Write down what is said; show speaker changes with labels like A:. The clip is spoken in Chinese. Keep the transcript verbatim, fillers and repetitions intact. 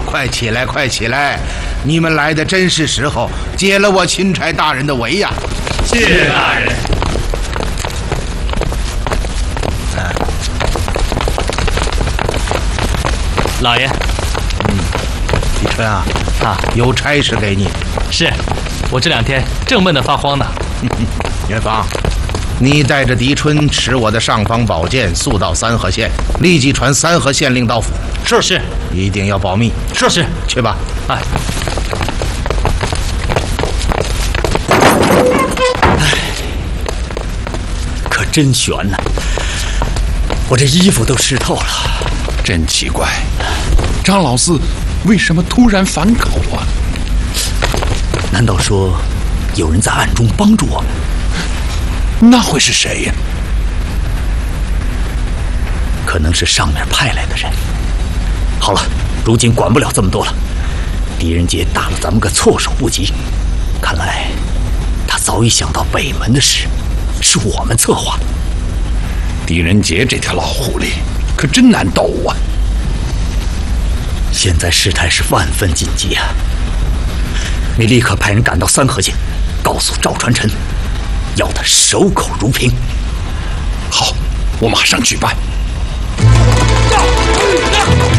A: 快起来，快起来！你们来的真是时候，解了我钦差大人的围呀！
B: 谢大人。
A: 啊，
B: 老爷。
A: 嗯，李春啊，
B: 啊，
A: 有差事给你。
B: 是，我这两天正闷得发慌呢。
A: 元芳，你带着狄春持我的尚方宝剑速到三河县，立即传三河县令到府。
B: 是是，
A: 一定要保密。
B: 是是，
A: 去吧。
B: 哎。
C: 可真悬呐！我这衣服都湿透了。
D: 真奇怪，张老四为什么突然反口啊？
C: 难道说有人在暗中帮助我们？
D: 那会是谁呀？
C: 可能是上面派来的人。好了，如今管不了这么多了。狄仁杰打了咱们个措手不及，看来他早已想到北门的事是我们策划的。
D: 狄仁杰这条老狐狸可真难斗啊！
C: 现在事态是万分紧急啊！你立刻派人赶到三河县，告诉赵传臣，要他守口如瓶。
D: 好，我马上去办。
C: 到！